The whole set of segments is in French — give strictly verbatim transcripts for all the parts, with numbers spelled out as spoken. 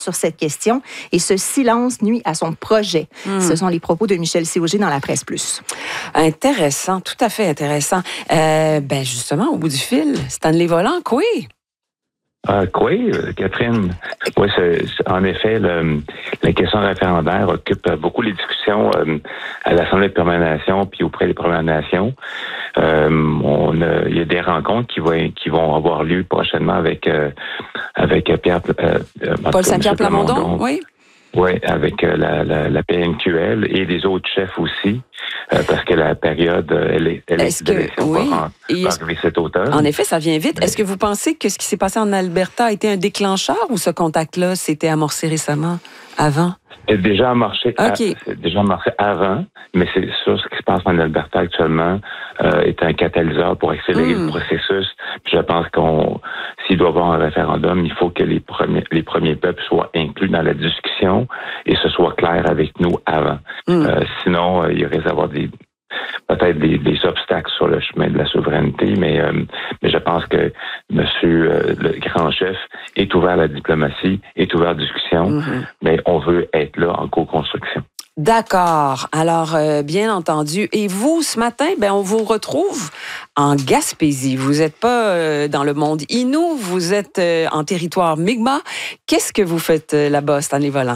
sur cette question et ce silence nuit à son projet. Mmh. Ce sont les propos de Michel Siauger dans la Presse Plus. Intéressant, tout à fait intéressant. Euh, ben justement, au bout du fil, Stanley Volant, quoi? Ah, quoi, Catherine? Oui, c'est, c'est, en effet, le, la question référendaire occupe beaucoup les discussions euh, à l'Assemblée des Premières Nations puis auprès des Premières Nations. Euh, on a, il y a des rencontres qui vont qui vont avoir lieu prochainement avec euh, avec Pierre euh, Paul Saint-Pierre Plamondon, Plamondon, oui. Oui, avec euh, la, la, la P N Q L et les autres chefs aussi, euh, parce que la période, elle est, elle est-ce que, oui, va, va arriver cet automne. En effet, ça vient vite. Mais... Est-ce que vous pensez que ce qui s'est passé en Alberta a été un déclencheur ou ce contact-là s'était amorcé récemment, avant? C'est déjà amorcé, okay. à, c'est déjà amorcé avant, mais c'est sûr ce qui se passe en Alberta actuellement euh, est un catalyseur pour accélérer mmh. le processus. Puis je pense qu'on, s'il doit y avoir un référendum, il faut que les premiers, les premiers peuples soient inclus dans la discussion et ce soit clair avec nous avant. Mmh. Euh, sinon, euh, il risque d'avoir des peut-être des, des obstacles sur le chemin de la souveraineté, mais, euh, mais je pense que Monsieur euh, le grand chef est ouvert à la diplomatie, est ouvert à la discussion, mm-hmm. mais on veut être là en co-construction. D'accord. Alors, euh, bien entendu. Et vous, ce matin, ben, on vous retrouve en Gaspésie. Vous n'êtes pas euh, dans le monde Innu, vous êtes euh, en territoire Mi'kmaq. Qu'est-ce que vous faites euh, là-bas, Stanley Volant?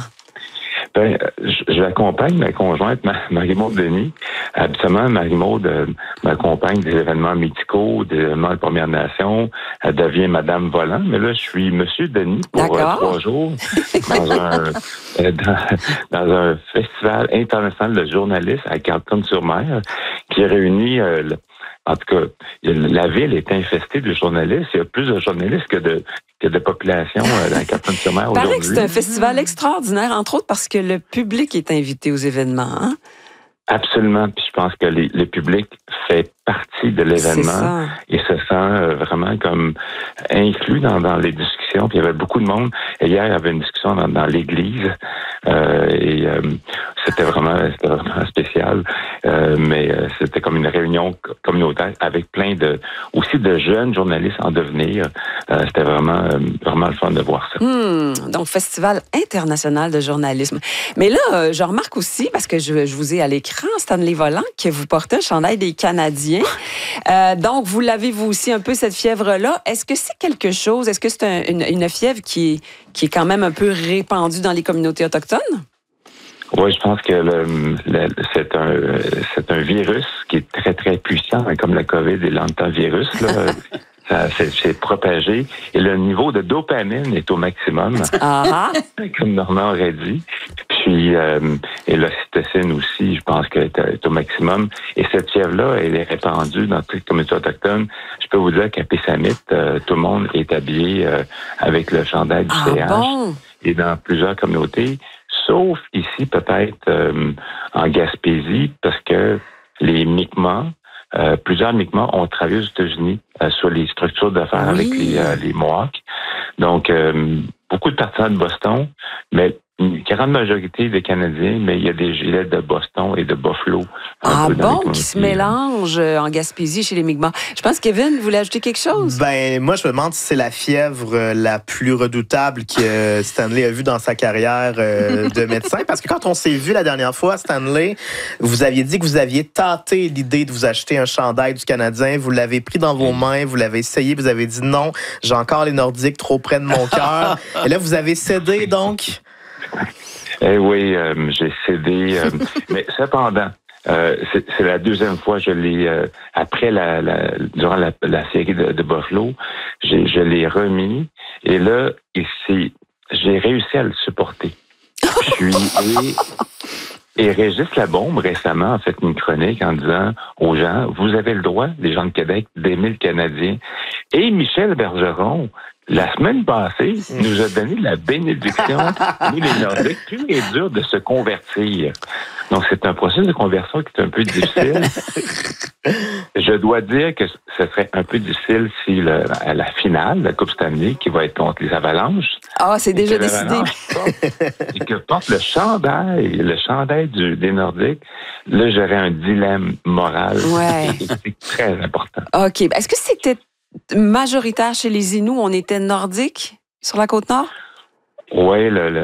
Ben, j'accompagne ma conjointe, Marie-Maude Denis. Habituellement, Marie-Maude euh, m'accompagne des événements médicaux, des événements de Première Nation. Elle devient Madame Volant. Mais là, je suis Monsieur Denis pour euh, trois jours dans un, euh, dans, dans un festival international de journalistes à Carleton-sur-Mer qui réunit... Euh, le, En tout cas, la ville est infestée de journalistes. Il y a plus de journalistes que de, que de population dans Carleton-sur-Mer aujourd'hui. Il paraît que c'est un festival extraordinaire, entre autres parce que le public est invité aux événements. Hein? Absolument. Puis je pense que les, le public fait partie de l'événement et se sent vraiment comme inclus dans, dans les discussions. Puis il y avait beaucoup de monde. Et hier, il y avait une discussion dans, dans l'église euh, et euh, c'était vraiment, c'était vraiment spécial. Euh, mais euh, c'était comme une réunion communautaire avec plein de aussi de jeunes journalistes en devenir. Euh, c'était vraiment euh, vraiment le fun de voir ça. Mmh, donc Festival international de journalisme. Mais là, euh, je remarque aussi parce que je, je vous ai à l'écran, Stanley Volant, que vous portez un chandail des Canadiens. Euh, donc, vous l'avez vous aussi un peu cette fièvre-là. Est-ce que c'est quelque chose? Est-ce que c'est un, une, une fièvre qui est, qui est quand même un peu répandue dans les communautés autochtones? Oui, je pense que le, le, c'est un c'est un virus qui est très, très puissant, hein, comme la COVID et l'antivirus, là. Ça s'est, s'est propagé et le niveau de dopamine est au maximum, ah. comme Normand aurait dit. Puis, euh, et l'ocytocine aussi, je pense qu'elle est, est au maximum. Et cette fièvre-là, elle est répandue dans toutes les communautés autochtones. Je peux vous dire qu'à Pessamit, euh, tout le monde est habillé euh, avec le chandail du ah, C H. Bon? Et dans plusieurs communautés, sauf ici peut-être euh, en Gaspésie, parce que les Mi'kmaq, Euh, plusieurs Mi'kmaq ont travaillé aux États-Unis euh, sur les structures d'affaires oui. avec les, euh, les Mohawks. Donc, euh, beaucoup de partisans de Boston, mais une grande majorité des Canadiens, mais il y a des gilets de Boston et de Buffalo. Ah bon, qui se mélangent en Gaspésie chez les Mi'kmaq. Je pense, Kevin, vous voulez ajouter quelque chose? Ben, moi, je me demande si c'est la fièvre la plus redoutable que Stanley a vue dans sa carrière de médecin. Parce que quand on s'est vu la dernière fois, Stanley, vous aviez dit que vous aviez tenté l'idée de vous acheter un chandail du Canadien. Vous l'avez pris dans vos mains, vous l'avez essayé, vous avez dit non, j'ai encore les Nordiques trop près de mon cœur. Et là, vous avez cédé, donc... Eh oui, euh, j'ai cédé. Euh, mais cependant, euh, c'est, c'est la deuxième fois que je l'ai, euh, après la, la durant la, la série de, de Buffalo, j'ai, je l'ai remis. Et là, ici, j'ai réussi à le supporter. Puis, et, et Régis Labombe, récemment, a fait une chronique en disant aux gens, vous avez le droit, les gens de Québec, d'aimer le Canadien. Et Michel Bergeron, la semaine passée, nous a donné la bénédiction, nous les Nordiques, plus et dur de se convertir. Donc, c'est un processus de conversion qui est un peu difficile. Je dois dire que ce serait un peu difficile si le, à la finale, la Coupe Stanley, qui va être contre les Avalanches. Ah, c'est déjà décidé. Et que porte le chandail, le chandail du, des Nordiques, là, j'aurais un dilemme moral. Ouais. Et c'est très important. OK. Est-ce que c'était majoritaire chez les Inuits, on était nordiques sur la Côte-Nord? Oui, le, le,